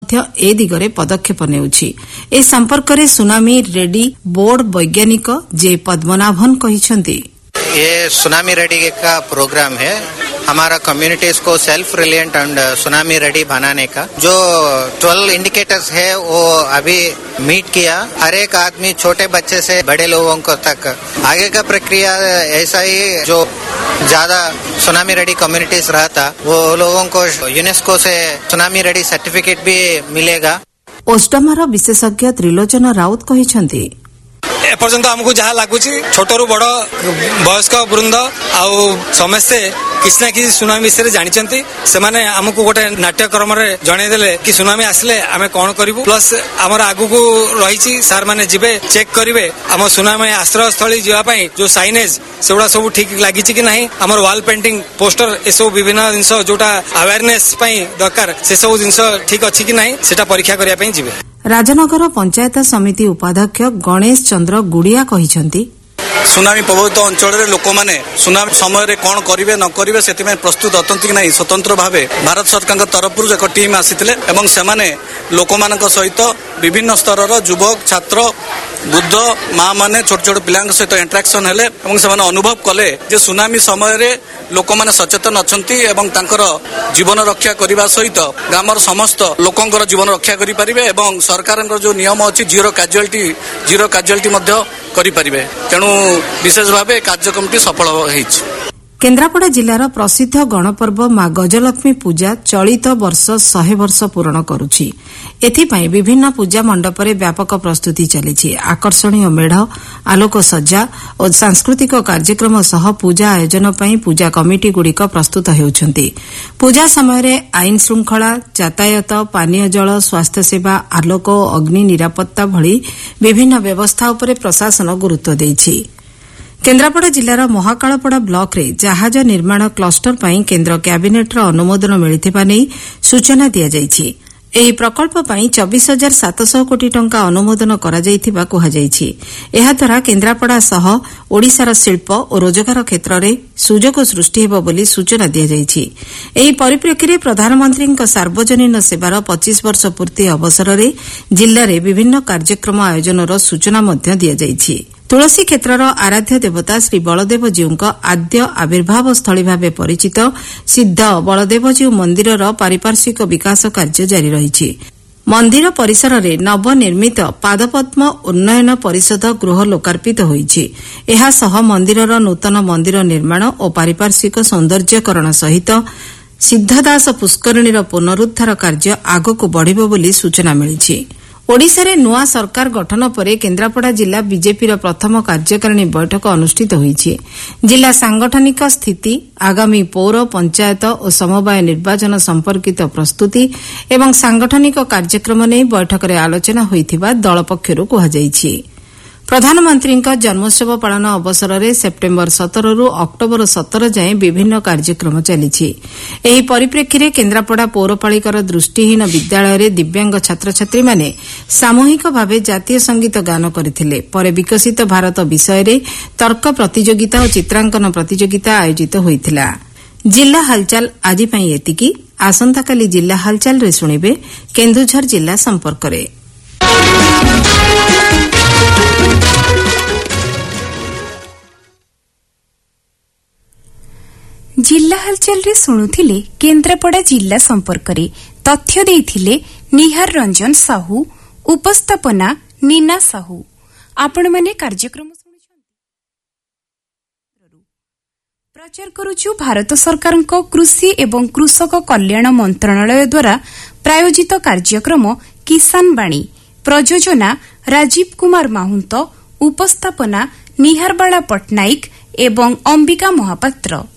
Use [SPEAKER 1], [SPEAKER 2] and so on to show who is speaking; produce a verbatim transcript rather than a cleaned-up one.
[SPEAKER 1] ए दिगरे पदक्षेप नेउछि। ए संपर्क में सुनामी रेडी बोर्ड वैज्ञानिक जे पद्मनाभन कहिसंती।
[SPEAKER 2] ये सुनामी रेडी का प्रोग्राम है हमारा कम्युनिटीज को सेल्फ रिलियंट एंड सुनामी रेडी बनाने का। जो ट्वेल्व इंडिकेटर्स है वो अभी मीट किया। हर एक आदमी छोटे बच्चे से बड़े लोगों को तक आगे का प्रक्रिया ऐसा ही जो ज्यादा सुनामी रेडी कम्युनिटीज रहता वो लोगों को यूनेस्को से सुनामी रेडी सर्टिफिकेट भी मिलेगा।
[SPEAKER 1] ओस्टमार विशेषज्ञ त्रिलोचन राउत कहिसंती।
[SPEAKER 3] एपर्यंत आमको जहाँ लगुच छोटू बड़ वयस्क वृंद आउ समस्ते किसी ना किसी सुनामी विषय जानते से आमको गोटे नाट्यक्रम जनईदे कि सुनामी आसले आम कौन करूँ। प्लस आमर आगू को रही सार मैंने जीवे चेक करेंगे आम सुनामी आश्रय स्थली जावाई जो साइनेज से गुड़ा सब ठीक लगी कि ना। आमर वाल पेंटिंग पोस्टर ए सब विभिन्न जिनस जोटा अवेयरनेस दरकार से सब जिनस ठीक अच्छी कि ना से परीक्षा करने जी।
[SPEAKER 1] राजनगर पंचायत समिति उपाध्यक्ष गणेश चंद्र गुड़िया कहिसंती।
[SPEAKER 4] सुनामी प्रभावित अंचल लोक मैंने सुनामी समय कौन करेंगे न करेंगे से प्रस्तुत अटंती कि नहीं स्वतंत्र भाव भारत सरकार तरफ एक टीम आसीथिले एवं सेमाने लोक मान सहित विभिन्न स्तर युवक छात्र बुद्ध माँ मैंने छोट छोट पिला सहित इंटराक्शन हेले एवं से अनुभव कले जे सुनामी समय लोक मैंने सचेतन अच्छी एवं तांकर जीवन रक्षा करने सहित ग्रामर समस्त लोकंर जीवन रक्षा करें एवं सरकार जो नियम अच्छी जीरो कैजुअलिटी जीरो कैजुअलिटी करें। तेणु विशेष भाव कार्यक्रम सफल होइछि।
[SPEAKER 1] केन्द्रापड़ा जिलार प्रसिद्ध गणपर्व मां गजलक्ष्मी पूजा चलित वर्ष शहे वर्ष पूरण करुछि। एथिपाई विभिन्न पूजा मंडपरे व्यापक प्रस्तुति चलिछि। आकर्षणीय मेढ़ आलोक सज्जा और सांस्कृतिक कार्यक्रम सह पूजा आयोजन पई पूजा कमिटी गुड़िक प्रस्तुत हेउछन्ति। पूजा समय आईन श्रृंखला यातायात पानीय जल स्वास्थ्य सेवा आलोक अग्नि निरापत्ता भली विभिन्न व्यवस्था उपरे प्रशासन गुरुत्व देइछि। केन्द्रापड़ा जिलार महाकालपड़ा ब्लॉक रे जहाज निर्माण क्लस्टर पई केन्द्र कैबिनेटर अनुमोदन मिलिथिबा नै सूचना दिया जायछि। एही प्रकल्प पई चौबीस हजार सात सौ कोटी टंका अनुमोदन करा जायथिबा कुहा जायछि। एहा द्वारा केन्द्रापड़ा सह ओडिशार शिल्प और रोजगार क्षेत्र में सुजोग सृष्टि हेबो बोली सूचना दिया जायछि। एही परिप्रेक्षी प्रधानमंत्री सार्वजनीन सेवार पच्चीस वर्ष पूर्ति अवसर में जिले में विभिन्न कार्यक्रम आयोजन सूचना मध्य दिया जायछि। तुलसी क्षेत्रर आराध्य देवता श्री बलदेवजीऊ आद्य आविर्भाव स्थली भाव परिचित सिद्ध बलदेवजीऊ मंदिरर पारिपार्श्विक विकास कार्य जारी रही। मंदिर परिसर में नवनिर्मित पादपद्म उन्नयन परिषद गृह लोकार्पित होईछि। एहा सह मंदिरर नूतन मंदिर निर्माण और पारिपार्श्विक सौंदर्यकरण सहित सिद्धदास पुष्करिणीर पुनरुद्धार कार्य आगक बढ़िबो बोली सूचना मिलिछि। ओडिशारे नुआ सरकार गठन पर केन्द्रापड़ा जिला बीजेपीर प्रथम कार्यकारिणी बैठक अनुष्ठित होईछि। जिला सांगठनिक स्थिति आगामी पौर पंचायत और समवाय निर्वाचन संपर्कित प्रस्तुति एवं सांगठनिक कार्यक्रम नै बैठक में आलोचना होइथिबा दल पक्षरु कुहा जायछि। प्रधानमंत्री जन्मोत्सव पालन अवसर में सेप्टेम्बर सतर रु अक्टोबर सतर जाए विभिन्न कार्यक्रम चली। एही परिप्रेक्षी में केन्द्रापड़ा पौरपालिकार दृष्टिहीन विद्यालय में दिव्यांग छात्र छात्री माने सामूहिक भाव जातीय संगीत गान करथिले। परे विकसित भारत विषय में तर्क प्रतियोगिता और चित्रांकन प्रतियोगिता आयोजित होइथिला। जिला हालचाल आज पई एतिकी। आसंताकाली जिला हालचाल रे सुनिबे केन्दुझर जिला संपर्क रे।
[SPEAKER 5] जिला हालचाल रे शुणुथिले केन्द्रापड़ा जिला संपर्क रे तथ्य देइथिले निहार रंजन साहू उपस्थापना नीना साहू। आपण माने कार्यक्रम प्रचार करुछु भारत सरकार कृषि एवं कृषक कल्याण मंत्रणालय द्वारा प्रायोजित कार्यक्रम किसान बाणी। प्रयोजना राजीव कुमार माहुंत। उपस्थापना निहारबाला पट्टनायक एवं अंबिका महापात्र।